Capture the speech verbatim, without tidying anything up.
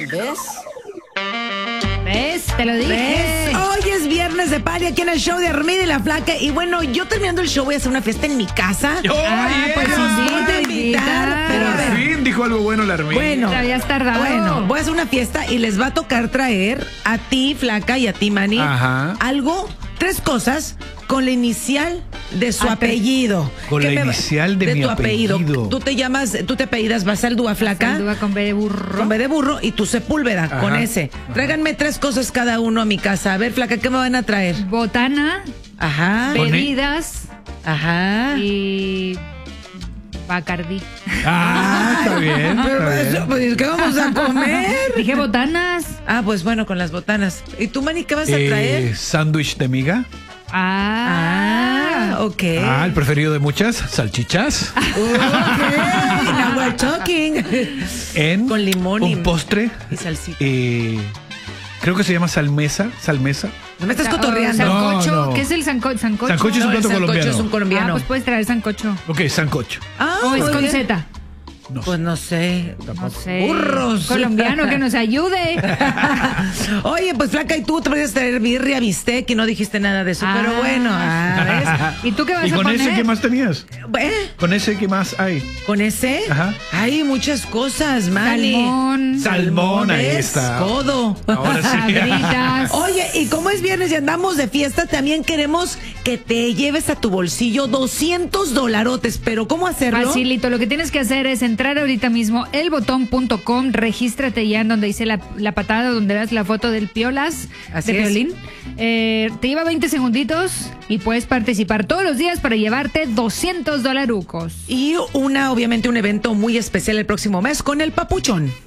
¿Ves? ¿Ves? Te lo dije. ¿Ves? Hoy es viernes de party aquí en el show de Armida y la Flaca. Y bueno, yo terminando el show voy a hacer una fiesta en mi casa. ¡Oh, Ah, yeah! pues Los voy a invita, invitar, invita. pero a Por ver. fin dijo algo bueno la Armida. Bueno, Te habías tardado. bueno, voy a hacer una fiesta y les va a tocar traer a ti, Flaca, y a ti, Manny, Ajá. algo, tres cosas con la inicial de su Ah, tres. apellido. Con ¿Qué la me- inicial de mi tu apellido. Tú te llamas, tú te apellidas Basaldúa, Flaca. Saldúa con B de burro. Con B de burro y tu Sepúlveda, Ajá. con ese. Tráiganme tres cosas cada uno a mi casa. A ver, Flaca, ¿qué me van a traer? Botana, Ajá. Con- bebidas Ajá. y Bacardí. Ah, está bien. Pero Está eso, bien. pues, ¿qué vamos a comer? Dije botanas. Ah, pues bueno, con las botanas. ¿Y tú, Manny, qué vas a Eh, traer? sándwich de miga. Ah, Ah. ok. Ah, el preferido de muchas, salchichas. Ok, now we're talking. En Con limón y- un postre. y salsita. eh, creo que se llama salmesa, salmesa. No me estás O cotorreando. sancocho. No, no. ¿Qué es el sanco sancocho? Sancocho es un No, el plato sancocho colombiano. es un Ah, colombiano. pues puedes traer sancocho. Ok, sancocho. Ah, O es muy con bien. Z. No Pues no sé. No sé. Burros. Colombiano que nos ayude. Oye, pues Flaca, y tú te podías traer birria, bistec y no dijiste nada de eso. Ah. Pero bueno, ah, ¿Y tú qué vas ¿Y a con poner? ese qué más tenías? ¿ves? ¿Eh? ¿Con ese qué más hay? ¿Con ese? Ajá. Hay muchas cosas, Manny. Salmón. Salmón, ahí ¿Ves? está. Codo. Ahora sí. Sabritas. Oye, y como es viernes y andamos de fiesta, también queremos que te lleves a tu bolsillo doscientos dolarotes. Pero ¿cómo hacerlo? Facilito, lo que tienes que hacer es entrar ahorita mismo elbotón punto com, regístrate ya en donde dice la, la patada, donde ves la foto del Piolas, Así de es. Piolín. Eh, te lleva veinte segunditos y puedes participar todos los días para llevarte doscientos dolarucos. Y una, obviamente, un evento muy especial el próximo mes con el Papuchón.